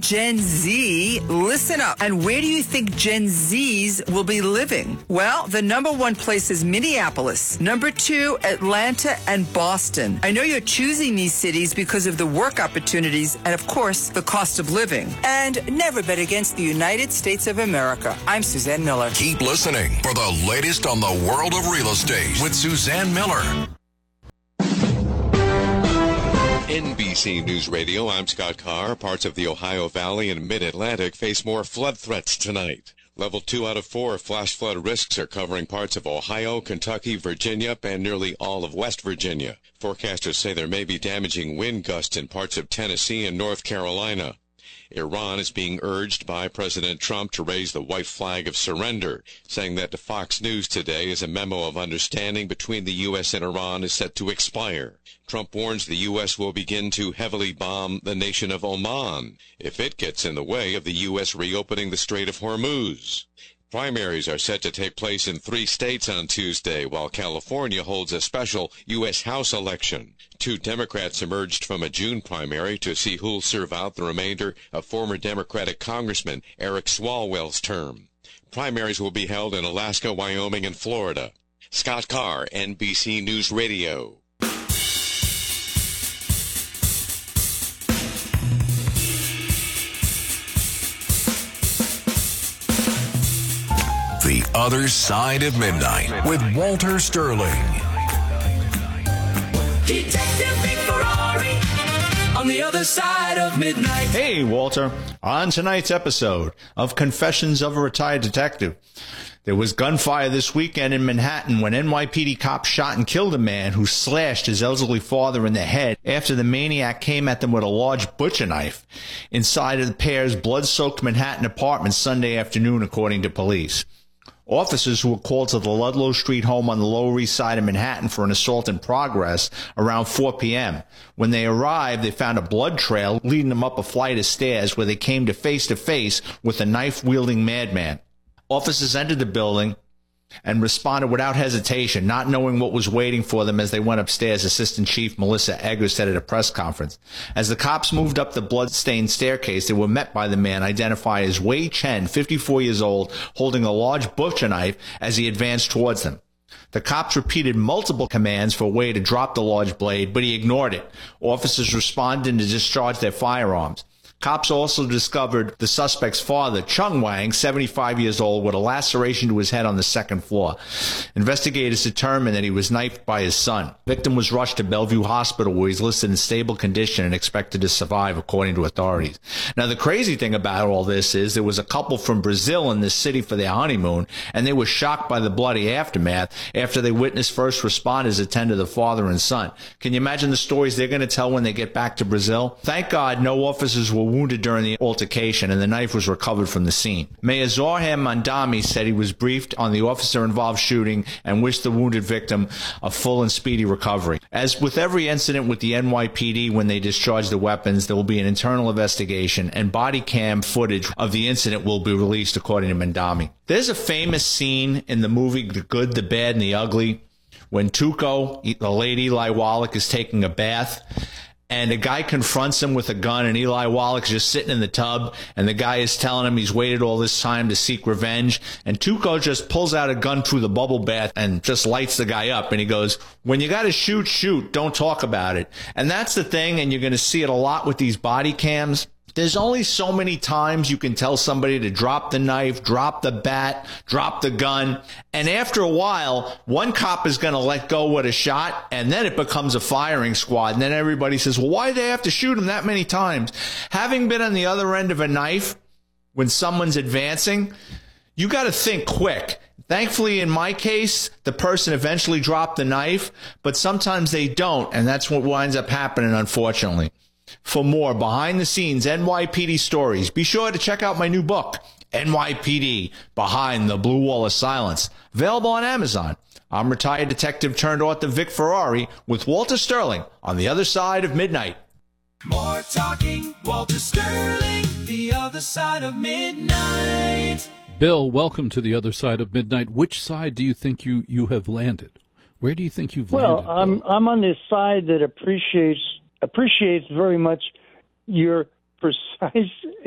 Gen Z. Listen up. And where do you think Gen Zs will be living? Well, the number one place is Minneapolis. Number two, Atlanta and Boston. I know you're choosing these cities because of the work opportunities and, of course, the cost of living. And never bet against the United States of America. I'm Suzanne Miller. Keep listening for the latest on the world of real estate with Suzanne Miller. NBC News Radio, I'm Scott Carr. Parts of the Ohio Valley and Mid-Atlantic face more flood threats tonight. Level 2 out of 4 flash flood risks are covering parts of Ohio, Kentucky, Virginia, and nearly all of West Virginia. Forecasters say there may be damaging wind gusts in parts of Tennessee and North Carolina. Iran is being urged by President Trump to raise the white flag of surrender, saying that to Fox News today is a memo of understanding between the U.S. and Iran is set to expire. Trump warns the U.S. will begin to heavily bomb the nation of Oman if it gets in the way of the U.S. reopening the Strait of Hormuz. Primaries are set to take place in 3 states on Tuesday, while California holds a special U.S. House election. 2 Democrats emerged from a June primary to see who'll serve out the remainder of former Democratic Congressman Eric Swalwell's term. Primaries will be held in Alaska, Wyoming, and Florida. Scott Carr, NBC News Radio. The Other Side of Midnight with Walter Sterling. Detective Vic Ferrari on the Other Side of Midnight. Hey, Walter. On tonight's episode of Confessions of a Retired Detective, there was gunfire this weekend in Manhattan when NYPD cops shot and killed a man who slashed his elderly father in the head after the maniac came at them with a large butcher knife inside of the pair's blood-soaked Manhattan apartment Sunday afternoon, according to police. Officers who were called to the Ludlow Street home on the Lower East Side of Manhattan for an assault in progress around 4 p.m. When they arrived, they found a blood trail leading them up a flight of stairs where they came to face with a knife-wielding madman. Officers entered the building and responded without hesitation, not knowing what was waiting for them as they went upstairs, Assistant Chief Melissa Egger said at a press conference. As the cops moved up the blood-stained staircase, they were met by the man identified as Wei Chen, 54 years old, holding a large butcher knife as he advanced towards them. The cops repeated multiple commands for Wei to drop the large blade, but he ignored it. Officers responded to discharge their firearms. Cops also discovered the suspect's father, Chung Wang, 75 years old, with a laceration to his head on the second floor. Investigators determined that he was knifed by his son. The victim was rushed to Bellevue Hospital, where he's listed in stable condition and expected to survive, according to authorities. Now, the crazy thing about all this is there was a couple from Brazil in this city for their honeymoon, and they were shocked by the bloody aftermath after they witnessed first responders attend to the father and son. Can you imagine the stories they're going to tell when they get back to Brazil? Thank God no officers were wounded during the altercation, and the knife was recovered from the scene. Mayor Zoran Mandami said he was briefed on the officer-involved shooting and wished the wounded victim a full and speedy recovery. As with every incident with the NYPD when they discharge the weapons, there will be an internal investigation, and body cam footage of the incident will be released, according to Mandami. There's a famous scene in the movie The Good, the Bad, and the Ugly when Tuco, the late Eli Wallach, is taking a bath, and a guy confronts him with a gun, and Eli Wallach's just sitting in the tub, and the guy is telling him he's waited all this time to seek revenge, and Tuco just pulls out a gun through the bubble bath and just lights the guy up, and he goes, when you gotta shoot, shoot, don't talk about it. And that's the thing, and you're gonna see it a lot with these body cams. There's only so many times you can tell somebody to drop the knife, drop the bat, drop the gun. And after a while, one cop is going to let go with a shot, and then it becomes a firing squad. And then everybody says, well, why do they have to shoot him that many times? Having been on the other end of a knife when someone's advancing, you got to think quick. Thankfully, in my case, the person eventually dropped the knife, but sometimes they don't, and that's what winds up happening, unfortunately. For more behind-the-scenes NYPD stories, be sure to check out my new book, NYPD Behind the Blue Wall of Silence, available on Amazon. I'm retired detective turned author Vic Ferrari with Walter Sterling on the Other Side of Midnight. More talking, Walter Sterling, the Other Side of Midnight. Bill, welcome to the Other Side of Midnight. Which side do you think you have landed? Where do you think you've landed? Well, I'm on this side that appreciates very much your precise